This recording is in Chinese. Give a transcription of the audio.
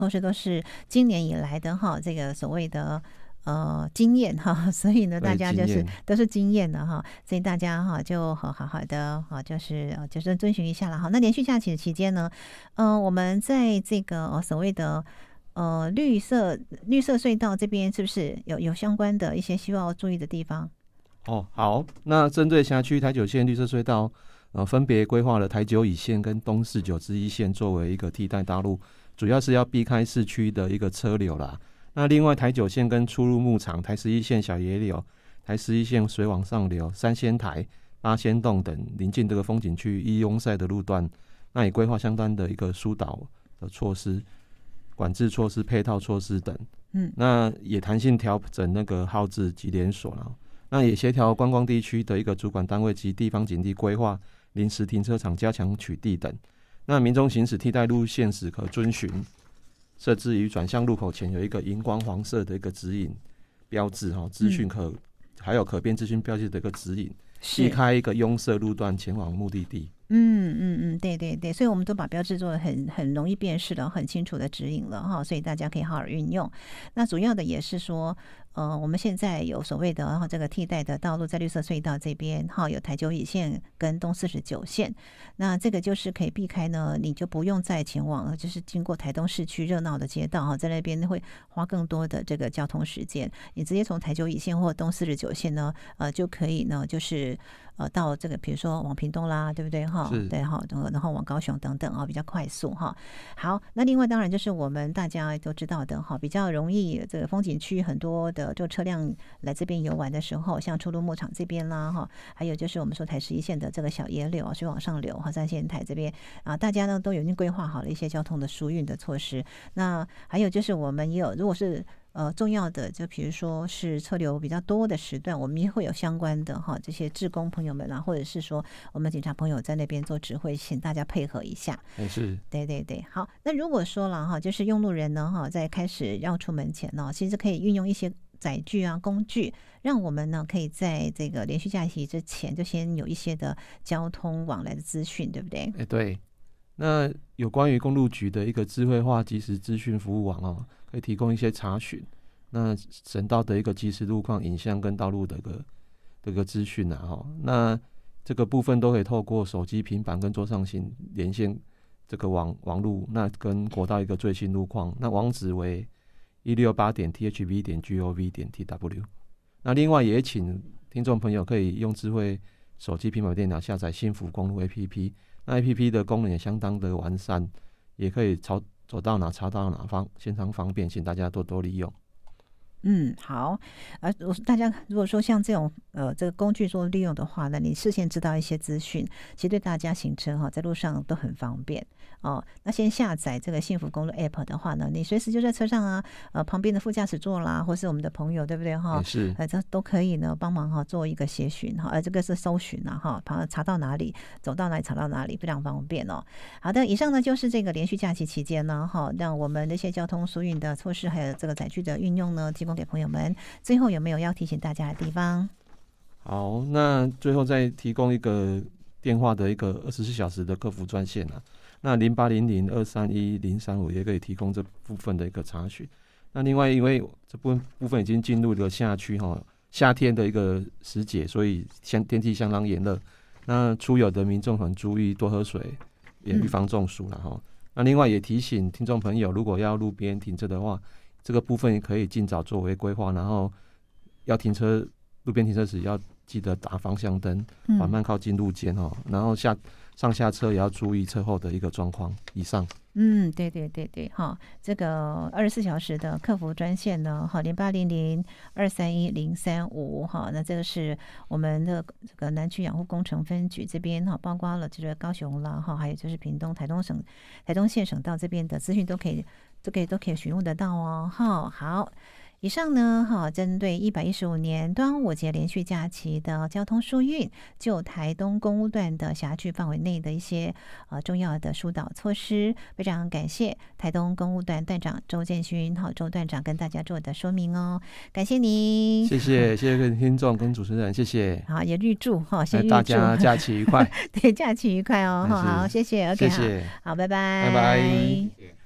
或是都是今年以来的哈，这个所谓的经验哈，所以呢，大家就是都是经验的哈，所以大家哈就好的哈，就是遵循一下了哈。那连续假期的期间呢，我们在这个所谓的绿色隧道这边，是不是有相关的一些需要注意的地方？ 好，那针对辖区台九线绿色隧道，分别规划了台九乙线跟东49支一线作为一个替代道路，主要是要避开市区的一个车流啦。那另外台九线跟出入牧场、台11线小野柳、台11线水往上流、三仙台、八仙洞等临近这个风景区易拥塞的路段，那也规划相关的一个疏导的措施、管制措施、配套措施等。那也弹性调整那个号志及连锁啦。那也协调观光地区的一个主管单位及地方景地规划、临时停车场加强取缔等。那民众行驶替代路线时可遵循设置于转向路口前有一个荧光黄色的一个指引标志资讯还有可变资讯标记的一个指引，避开一个拥塞路段前往目的地。 对，所以我们都把标志做得很容易辨识的、很清楚的指引了哈，所以大家可以好好运用。那主要的也是说，我们现在有所谓的这个替代的道路，在绿色隧道这边哈，有台九乙线跟东49线，那这个就是可以避开呢，你就不用再前往，就是经过台东市区热闹的街道哈，在那边会花更多的这个交通时间，你直接从台九乙线或东49线呢，就可以呢，就是到这个比如说往屏东啦，对不对哈？对哈，然后往高雄等等啊，比较快速哈。好，那另外当然就是我们大家都知道的哈，比较容易这个风景区很多的就车辆来这边游玩的时候，像出入牧场这边啦哈，还有就是我们说台11线的这个小野柳水往上流哈，三线台这边啊，大家呢都已经规划好了一些交通的疏运的措施。那还有就是我们也有，如果是重要的，就比如说是车流比较多的时段，我们也会有相关的哈这些志工朋友们啦，或者是说我们警察朋友在那边做指挥，请大家配合一下。 是， 对。好，那如果说了哈，就是用路人呢哈，在开始要出门前呢，其实可以运用一些载具啊工具，让我们呢可以在这个连续假期之前就先有一些的交通往来的资讯，对不对？ 对。那有关于公路局的一个智慧化即时资讯服务网可以提供一些查询，那省道的一个即时路况影像跟道路的一个资讯那这个部分都可以透过手机、平板跟桌上型连线这个网路，那跟国道一个最新路况，那网址为168.thb.gov.tw。那另外也请听众朋友可以用智慧手机、平板电脑下载幸福公路 APP。那 APP 的功能也相当的完善，也可以走到哪查到哪非常方便，请大家多多利用。 好，大家如果说像这种这个工具做利用的话呢，你事先知道一些资讯，其实对大家行车在路上都很方便哦。那先下载这个幸福公路 App 的话呢，你随时就在车上啊，旁边的副驾驶座啦，或是我们的朋友，对不对哈？ 是， 这都可以呢帮忙做一个协寻这个是搜寻查到哪里走到哪里查到哪里，非常方便哦。好的，以上呢就是这个连续假期期间呢让我们的一些交通疏运的措施，还有这个载具的运用呢，提供给朋友们。最后有没有要提醒大家的地方？ 好，那最后再提供一个电话的一个24小时的客服专线那0800231035也可以提供这部分的一个查询。那另外因为这部分已经进入了夏区夏天的一个时节，所以天气相当炎热，那出游的民众很注意多喝水，也预防中暑那另外也提醒听众朋友，如果要路边停车的话，这个部分也可以尽早作为规划，然后要路边停车时要记得打方向灯，缓慢靠近路肩然后上下车也要注意车后的一个状况。以上。 对这个24小时的客服专线呢0800231035那这个是我们的这个南区养护工程分局这边包括了就是高雄啦还有就是屏东、台东县省道这边的资讯都可以询问得到哦。好。以上呢针对115年端午节连续假期的交通疏运，就台东公务段的辖区范围内的一些重要的疏导措施，非常感谢台东公务段段长周建勋周段长跟大家做的说明哦，感谢您。 谢谢各位听众跟主持人，谢谢。 好，也预祝先预祝大家假期愉快。 对，假期愉快哦。好，谢谢。 谢谢。 好，拜拜。 拜拜。